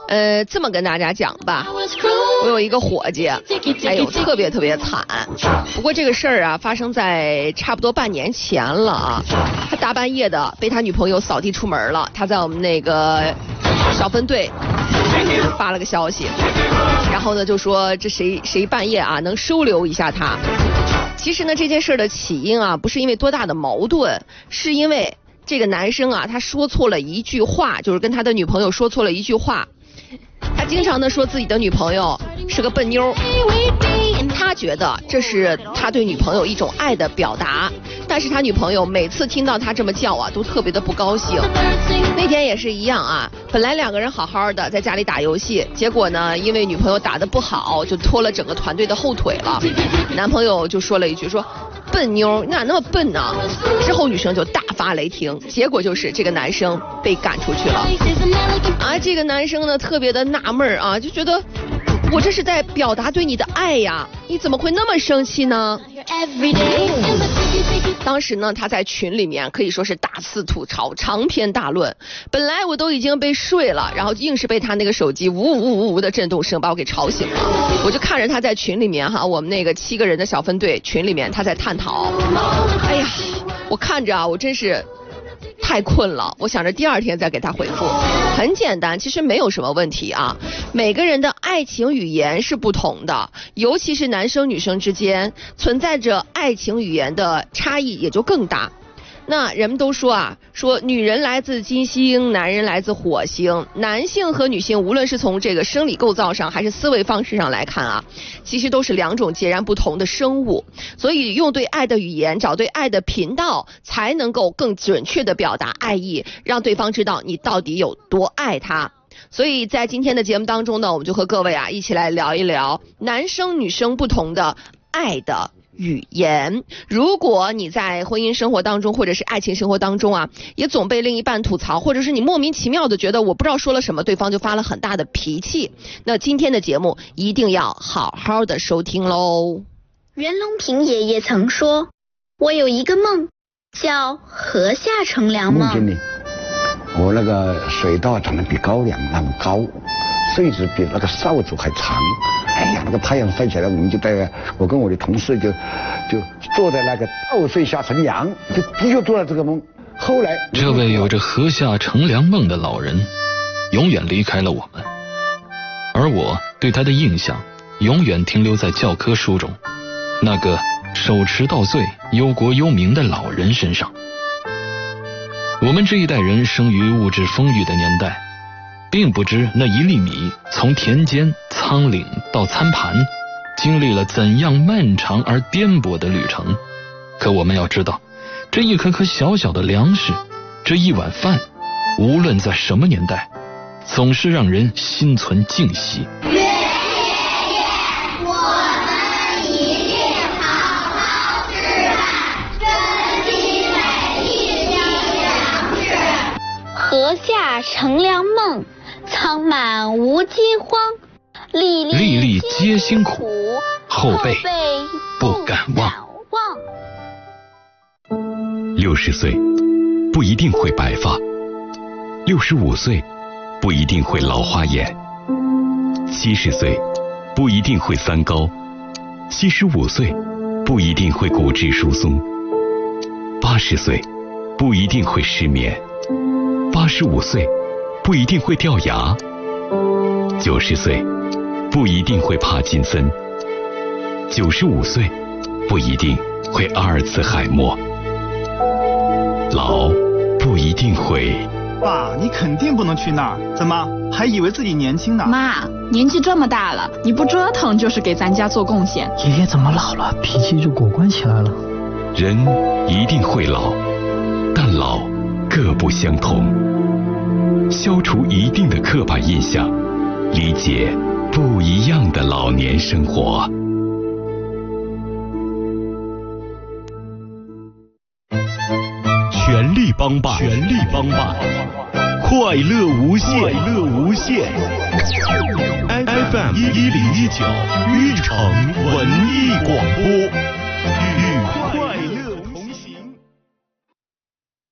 这么跟大家讲吧，我有一个伙计，哎呦，特别惨。不过这个事儿啊，发生在差不多半年前了啊。他大半夜的被他女朋友扫地出门了，他在我们那个小分队发了个消息，然后呢就说这谁半夜啊能收留一下他。其实呢这件事的起因啊不是因为多大的矛盾，是因为这个男生啊他说错了一句话，就是跟他的女朋友说错了一句话。他经常的说自己的女朋友是个笨妞，他觉得这是他对女朋友一种爱的表达，但是他女朋友每次听到他这么叫啊都特别的不高兴。那天也是一样啊，本来两个人好好的在家里打游戏，结果呢因为女朋友打得不好就拖了整个团队的后腿了。男朋友就说了一句说笨妞，你咋那么笨呢？之后女生就大发雷霆，结果就是这个男生被赶出去了。啊，这个男生呢特别的纳闷啊，就觉得我这是在表达对你的爱呀，你怎么会那么生气呢？当时呢他在群里面可以说是大肆吐槽，长篇大论。本来我都已经被睡了，然后硬是被他那个手机呜的震动声把我给吵醒了。我就看着他在群里面哈，我们那个7个人的小分队群里面他在探讨。哎呀，我看着啊我真是太困了，我想着第二天再给他回复。很简单，其实没有什么问题啊。每个人的爱情语言是不同的，尤其是男生女生之间存在着爱情语言的差异也就更大。那人们都说啊，说女人来自金星，男人来自火星。男性和女性无论是从这个生理构造上还是思维方式上来看啊，其实都是两种截然不同的生物。所以用对爱的语言，找对爱的频道，才能够更准确的表达爱意，让对方知道你到底有多爱他。所以在今天的节目当中呢，我们就和各位啊一起来聊一聊男生女生不同的爱的语言。如果你在婚姻生活当中或者是爱情生活当中啊，也总被另一半吐槽，或者是你莫名其妙的觉得我不知道说了什么，对方就发了很大的脾气，那今天的节目一定要好好的收听喽。 袁隆平爷爷曾说，我有一个梦叫河下乘凉梦。 梦见你，我那个水稻长得比高粱那么高，穗子比那个哨子还长。哎呀，那个太阳晒起来，我跟我的同事就坐在那个稻穗下乘凉，就做了这个梦。后来这位有着河下乘凉梦的老人永远离开了我们，而我对他的印象永远停留在教科书中那个手持稻穗忧国忧民的老人身上。我们这一代人生于物质丰裕的年代，并不知那一粒米从田间仓廪到餐盘经历了怎样漫长而颠簸的旅程。可我们要知道，这一颗颗小小的粮食，这一碗饭，无论在什么年代，总是让人心存敬惜。 河下乘凉梦，仓满无饥荒，粒粒皆辛苦， 后辈不敢忘。 60岁不一定会白发，65岁不一定会老花眼，70岁不一定会三高，75岁不一定会骨质疏松，80岁不一定会失眠，85岁不一定会掉牙，90岁不一定会帕金森，95岁不一定会阿尔茨海默，老不一定会。 爸，你肯定不能去那儿，怎么还以为自己年轻呢？ 妈，年纪这么大了，你不折腾就是给咱家做贡献。 爷爷怎么老了，脾气就果断起来了？ 人一定会老，但老各不相同。消除一定的刻板印象，理解不一样的老年生活。 全力帮办，全力帮办，快乐无限，快乐无限。FM 1019，玉城文艺广播，愉快。